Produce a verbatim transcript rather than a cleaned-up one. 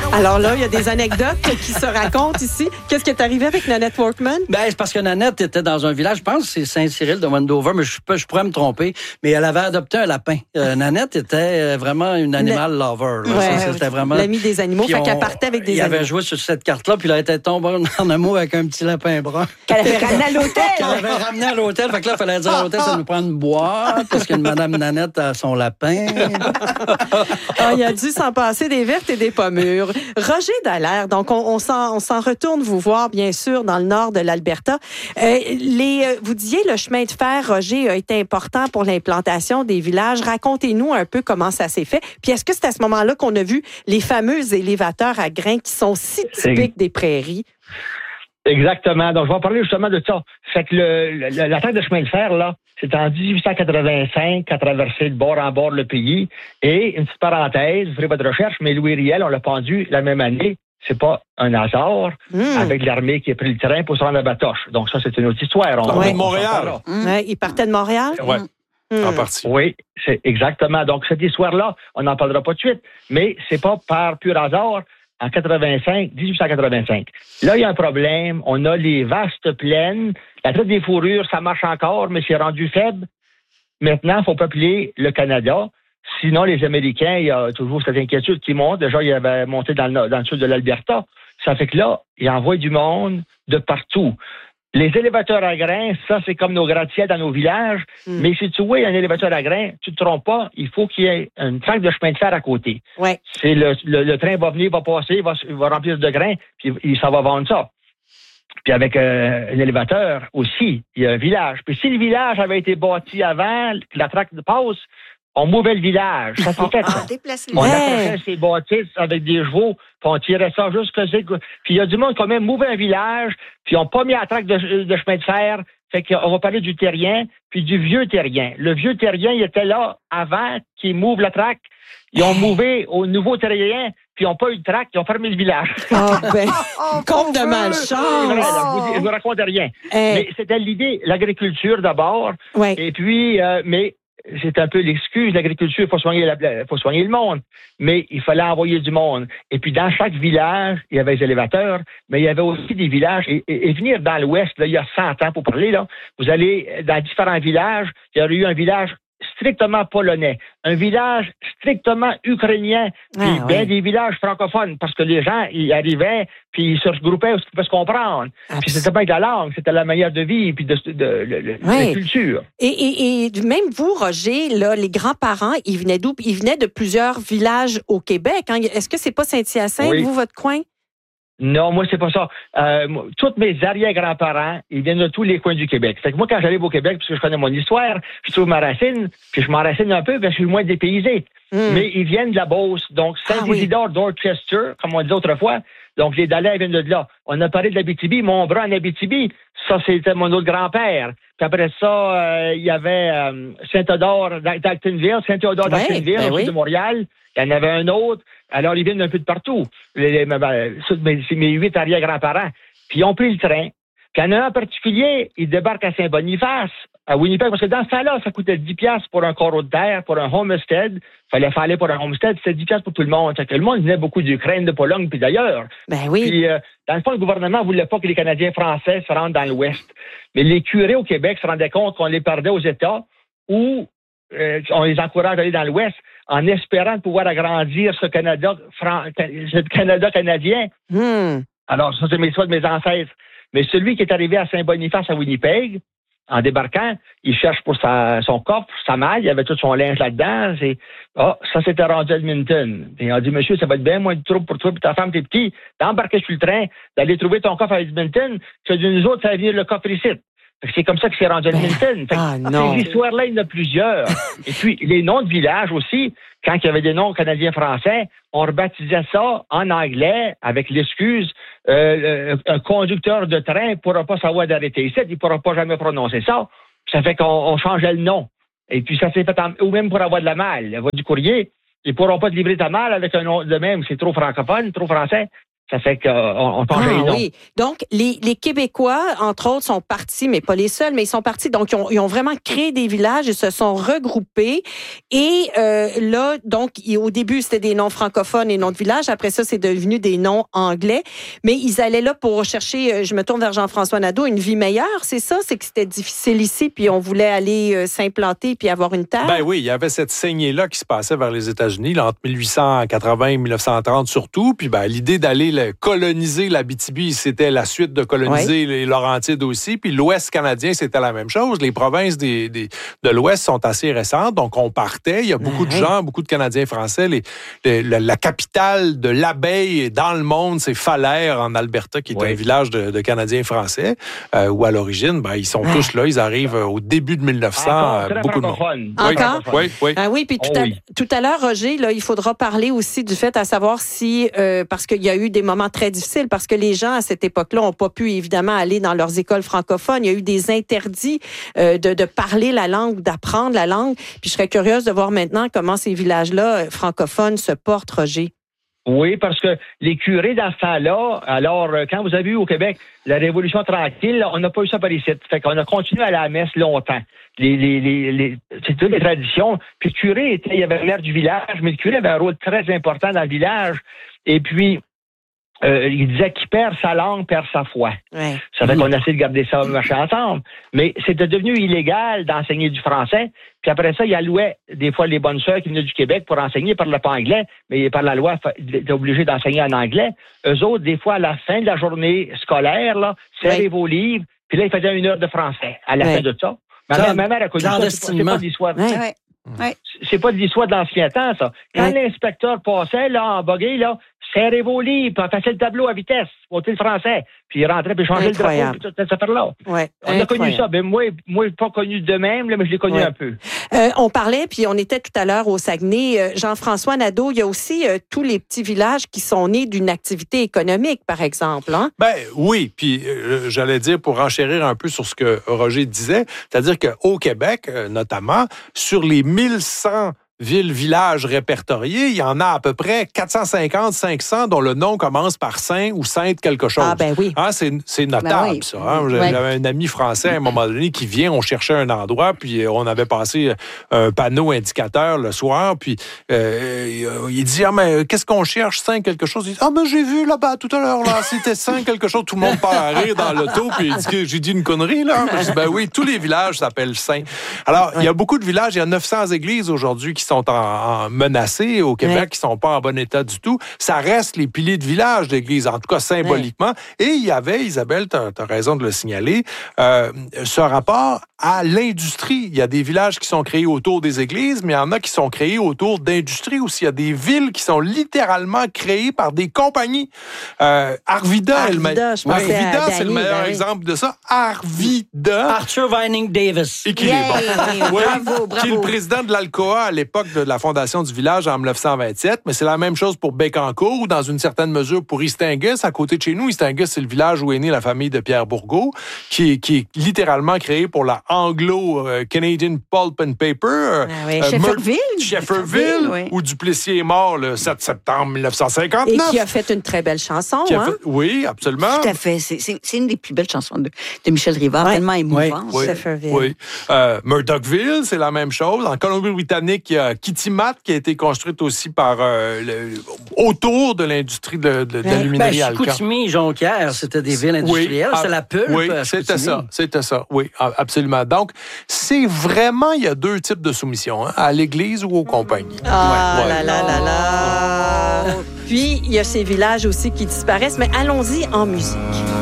Alors là, il y a des anecdotes qui se racontent ici. Qu'est-ce qui est arrivé avec Nanette Workman? Ben, c'est parce que Nanette était dans un village, je pense que c'est Saint-Cyril de Wendover, mais je, peux, je pourrais me tromper, mais elle avait adopté un lapin. Euh, Nanette était vraiment une animal Le... lover. Là. Ouais, ça, c'était vraiment... l'ami des animaux, puis fait on... qu'elle partait avec des il animaux. Il avait joué sur cette carte-là, puis là, elle était tombée en amour avec un petit lapin brun. Qu'elle avait ramené à l'hôtel. Qu'elle avait ramené à l'hôtel, fait que là, il fallait dire à l'hôtel, ça nous prend une boîte, parce que Madame Nanette a son lapin. Ah, il a dû s'en passer des vertes et des pas mûres. Roger Dallaire, donc on, on, s'en, on s'en retourne vous voir, bien sûr, dans le nord de l'Alberta. Euh, les, euh, vous disiez, le chemin de fer, Roger, a été important pour l'implantation des villages. Racontez-nous un peu comment ça s'est fait. Puis est-ce que c'est à ce moment-là qu'on a vu les fameux élévateurs à grains qui sont si typiques des prairies? Exactement. Donc, je vais en parler justement de ça. Fait que le, le, la traque de chemin de fer, là, c'est en dix-huit cent quatre-vingt-cinq qu'a traversé de bord en bord le pays. Et, une petite parenthèse, vous ferez votre recherche, mais Louis Riel, on l'a pendu la même année. C'est pas un hasard, mmh. avec l'armée qui a pris le train pour se rendre à Batoche. Donc, ça, c'est une autre histoire. On, ouais. on, de Montréal. Mmh. Ouais, il partait de Montréal? Oui. Mmh. En partie. Oui, c'est exactement. Donc, cette histoire-là, on n'en parlera pas de suite. Mais c'est pas par pur hasard. En quatre-vingt-cinq, dix-huit cent quatre-vingt-cinq. Là, il y a un problème. On a les vastes plaines. La traite des fourrures, ça marche encore, mais c'est rendu faible. Maintenant, il faut peupler le Canada. Sinon, les Américains, il y a toujours cette inquiétude qui monte. Déjà, ils avaient monté dans le, dans le sud de l'Alberta. Ça fait que là, ils envoient du monde de partout. Les élévateurs à grains, ça, c'est comme nos gratte-ciels dans nos villages. Mm. Mais si tu vois un élévateur à grains, tu ne te trompes pas, il faut qu'il y ait une traque de chemin de fer à côté. Ouais. C'est le, le, le train va venir, va passer, va, va remplir de grains, puis il s'en va vendre ça. Puis avec euh, un élévateur aussi, il y a un village. Puis si le village avait été bâti avant que la traque passe, on mouvait le village. Ça s'est fait. Ah, déplace on ouais. accrochait ces bâtisses avec des chevaux, puis on tirait ça jusqu'à... Puis il y a du monde qui a même mouvé un village, puis ils n'ont pas mis la traque de, de chemin de fer. Fait qu'on va parler du terrien, puis du vieux terrien. Le vieux terrien, il était là avant qu'ils mouvent la traque. Ils ont mouvé au nouveau terrien, puis ils n'ont pas eu de traque, ils ont fermé le village. Ah ben, oh, compte de malchance. C'est vrai, là, je, vous, je vous raconte rien. Hey. Mais c'était l'idée, l'agriculture d'abord, ouais. et puis, euh, mais... c'est un peu l'excuse. L'agriculture, il faut soigner, la, faut soigner le monde. Mais il fallait envoyer du monde. Et puis, dans chaque village, il y avait des élévateurs, mais il y avait aussi des villages. Et, et, et venir dans l'Ouest, là, il y a cent ans pour parler, là, vous allez dans différents villages. Il y aurait eu un village strictement polonais, un village strictement ukrainien, puis ah, bien ouais. des villages francophones, parce que les gens, ils arrivaient, puis ils se regroupaient où ils pouvaient se comprendre. Absolument. Puis c'était pas avec la langue, c'était la manière de vivre, puis de, de, de, de, de ouais. la culture. Et, et, et même vous, Roger, là, les grands-parents, ils venaient d'où? Ils venaient de plusieurs villages au Québec. Hein? Est-ce que c'est pas Saint-Hyacinthe, oui. vous, votre coin? Non, moi, c'est pas ça. Euh, tous mes arrière-grands-parents, ils viennent de tous les coins du Québec. Fait que moi, quand j'arrive au Québec, parce que je connais mon histoire, je trouve ma racine, puis je m'enracine un peu, parce que je suis moins dépaysé. Mm. Mais ils viennent de la Beauce. Donc, Saint-Isidore ah, oui. d'Orchester, comme on disait autrefois. Donc, les Dallaire viennent de là. On a parlé de l'Abitibi. Mon bras en Abitibi, ça, c'était mon autre grand-père. Puis après ça, euh, il y avait euh, Saint-Odore d'Actonville, Saint-Théodore ouais, d'Actonville, ben au sud oui. de Montréal. Il y en avait un autre. Alors, ils viennent un peu de partout. Les, les, mes, mes huit arrière-grands-parents. Puis, ils ont pris le train. Puis, il y en a un en particulier, il débarque à Saint-Boniface, à Winnipeg, parce que dans ce temps-là, ça coûtait dix piastres pour un coraux de terre, pour un homestead. Il fallait faire aller pour un homestead, c'était dix piastres pour tout le monde. Fait que le monde venait beaucoup d'Ukraine, de Pologne, puis d'ailleurs. Ben oui. Puis, euh, dans le fond, le gouvernement ne voulait pas que les Canadiens français se rendent dans l'Ouest. Mais les curés au Québec se rendaient compte qu'on les perdait aux États, ou euh, on les encourage à aller dans l'Ouest, en espérant pouvoir agrandir ce Canada, ce Canada canadien. Mm. Alors, ça, c'est mes choix de mes ancêtres. Mais celui qui est arrivé à Saint-Boniface, à Winnipeg, en débarquant, il cherche pour sa, son coffre, sa malle, il y avait tout son linge là-dedans. C'est, ah, ça, c'était rendu à Edmonton. Et on dit, monsieur, ça va être bien moins de trouble pour toi et ta femme, t'es petit. T'embarquer sur le train, d'aller trouver ton coffre à Edmonton, que de nous autres, ça va venir le coffre ici. C'est comme ça que c'est rendu à Edmonton. Ben, ah, non. Ces histoires-là, il y en a plusieurs. Et puis, les noms de villages aussi, quand il y avait des noms canadiens-français, on rebaptisait ça en anglais avec l'excuse euh, un conducteur de train ne pourra pas savoir d'arrêter ici, il ne pourra pas jamais prononcer ça. Ça fait qu'on on changeait le nom. Et puis, ça s'est fait, en, ou même pour avoir de la malle, avoir du courrier, ils ne pourront pas te livrer ta malle avec un nom de même, c'est trop francophone, trop français. Ça fait qu'on on changeait ah, les noms. Oui. Donc, les, les Québécois, entre autres, sont partis, mais pas les seuls, mais ils sont partis. Donc, ils ont, ils ont vraiment créé des villages, ils se sont regroupés. Et euh, là, donc, ils, au début, c'était des noms francophones et noms de villages. Après ça, c'est devenu des noms anglais. Mais ils allaient là pour chercher, je me tourne vers Jean-François Nadeau, une vie meilleure, c'est ça? C'est que c'était difficile ici, puis on voulait aller euh, s'implanter puis avoir une terre? Ben oui, il y avait cette saignée-là qui se passait vers les États-Unis, là, entre mille huit cent quatre-vingts et mille neuf cent trente surtout. Puis ben, l'idée d'aller coloniser l'Abitibi, c'était la suite de coloniser oui. les Laurentides aussi. Puis l'Ouest canadien, c'était la même chose. Les provinces des, des, de l'Ouest sont assez récentes, donc on partait. Il y a beaucoup oui. de gens, beaucoup de Canadiens français. Les, les, la, la capitale de l'abeille dans le monde, c'est Falaire, en Alberta, qui est oui. un village de, de Canadiens français, euh, où à l'origine, ben, ils sont oui. tous là. Ils arrivent au début de mille neuf cents. Encore, euh, beaucoup de monde. Encore? Oui, oui. Ah oui, puis tout, oh, à, oui. tout à l'heure, Roger, là, il faudra parler aussi du fait à savoir si, euh, parce qu'il y a eu des moments très difficiles, parce que les gens, à cette époque-là, n'ont pas pu, évidemment, aller dans leurs écoles francophones. Il y a eu des interdits euh, de, de parler la langue, d'apprendre la langue. Puis je serais curieuse de voir maintenant comment ces villages-là euh, francophones se portent, Roger. Oui, parce que les curés dans ce temps-là, alors, quand vous avez eu au Québec la Révolution tranquille, on n'a pas eu ça par ici. Fait qu'on a continué à la messe longtemps. Les, les, les, les, c'est toutes les traditions. Puis le curé, était, il avait l'air du village, mais le curé avait un rôle très important dans le village. Et puis, Euh, il disait qu'il perd sa langue, perd sa foi. Ouais. Ça fait qu'on essaie de garder ça marcher ensemble. Mais c'était devenu illégal d'enseigner du français. Puis après ça, il allouait des fois les bonnes sœurs qui venaient du Québec pour enseigner, ils parlaient pas anglais, mais par la loi, ils étaient obligés d'enseigner en anglais. Eux autres, des fois, à la fin de la journée scolaire, là, serrez ouais. vos livres, puis là, ils faisaient une heure de français à la ouais. fin de ça. Ma, Cland- ma mère a connu ça, c'est pas, c'est pas de l'histoire. Ouais. Ouais. Ouais. C'est pas de l'histoire de l'ancien temps, ça. Quand ouais. l'inspecteur passait, là, en buggy, là, serrez vos livres, puis passez le tableau à vitesse, monter le français, puis il rentrait, puis changer Incroyable. le drapeau, puis toute cette affaire-là. Ouais. On Incroyable. a connu ça. Ben, moi, moi, je n'ai pas connu de même, là, mais je l'ai connu ouais. un peu. Euh, on parlait, puis on était tout à l'heure au Saguenay. Euh, Jean-François Nadeau, il y a aussi euh, tous les petits villages qui sont nés d'une activité économique, par exemple. Hein? Ben oui, puis euh, j'allais dire, pour enchérir un peu sur ce que Roger disait, c'est-à-dire qu'au Québec, euh, notamment, sur les mille cent villes, villages répertoriés, il y en a à peu près quatre cent cinquante, cinq cents dont le nom commence par Saint ou Sainte quelque chose. Ah ben oui. Hein, c'est, c'est notable, ben oui. ça. Hein? J'avais ouais. un ami français à un moment donné qui vient, on cherchait un endroit, puis on avait passé un panneau indicateur le soir, puis euh, il dit « Ah, mais qu'est-ce qu'on cherche? Saint quelque chose? » Il dit « Ah, mais j'ai vu là-bas tout à l'heure, là, c'était Saint quelque chose. » Tout le monde part à rire dans l'auto, puis il dit que j'ai dit une connerie, là. Je dis « Ben oui, tous les villages s'appellent Saint. » Alors, il ouais. y a beaucoup de villages, il y a neuf cents églises aujourd'hui qui sont en, en menacés au Québec, ouais. qui sont pas en bon état du tout. Ça reste les piliers de village d'église, en tout cas symboliquement. Ouais. Et il y avait, Isabelle, tu as raison de le signaler, euh, ce rapport à l'industrie. Il y a des villages qui sont créés autour des églises, mais il y en a qui sont créés autour d'industries aussi. Il y a des villes qui sont littéralement créées par des compagnies. Euh, Arvida, Arvida, est le, me... Arvida c'est le meilleur ben exemple de ça. Arvida. Arthur Vining Davis. Et qui, yeah. est, bon. oui, bravo, bravo. qui est le président de l'Alcoa à l'époque de la fondation du village en dix-neuf cent vingt-sept. Mais c'est la même chose pour Bécancour ou dans une certaine mesure pour Istingus, à côté de chez nous. Istingus, c'est le village où est née la famille de Pierre Bourgault, qui est, qui est littéralement créé pour la Anglo-Canadian Pulp and Paper. Ah oui, euh, Shefferville. Shefferville, oui. Où Duplessis est mort le sept septembre dix-neuf cent cinquante-neuf. Et qui a fait une très belle chanson. Hein? Fait, oui, absolument. Tout à fait. C'est, c'est, c'est une des plus belles chansons de, de Michel Rivard, ouais. tellement émouvante. Oui, Shefferville. Oui. Euh, Murdochville, c'est la même chose. En Colombie-Britannique, il y a Kitimat qui a été construite aussi par euh, le, autour de l'industrie de, de, de l'aluminerie ben, Chicoutimi, Jonquière, c'était des villes industrielles. Oui, c'est la pulpe. Oui, c'était ça. C'était ça. Oui, absolument. Donc, c'est vraiment, il y a deux types de soumission, hein, à l'Église ou aux compagnies. Ah ouais. là là là là. Puis, il y a ces villages aussi qui disparaissent, mais allons-y en musique.